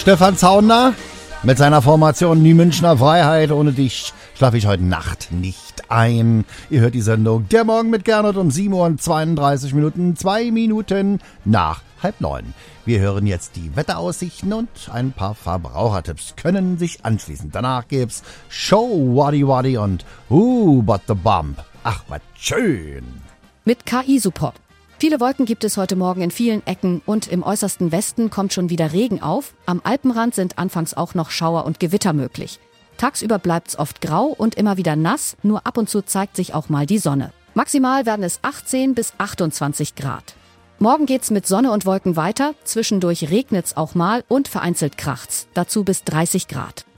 Stefan Zauner mit seiner Formation Die Münchner Freiheit. Ohne dich schlafe ich heute Nacht nicht ein. Ihr hört die Sendung Der Morgen mit Gernot um 7:32 Minuten, 2 Minuten nach 8:30. Wir hören jetzt die Wetteraussichten und ein paar Verbrauchertipps können sich anschließen. Danach gibt's Show Waddy Waddy und Who But The Bump. Ach, was schön. Mit KI-Support. Viele Wolken gibt es heute Morgen in vielen Ecken und im äußersten Westen kommt schon wieder Regen auf. Am Alpenrand sind anfangs auch noch Schauer und Gewitter möglich. Tagsüber bleibt's oft grau und immer wieder nass, nur ab und zu zeigt sich auch mal die Sonne. Maximal werden es 18 bis 28 Grad. Morgen geht's mit Sonne und Wolken weiter, zwischendurch regnet's auch mal und vereinzelt kracht's, dazu bis 30 Grad.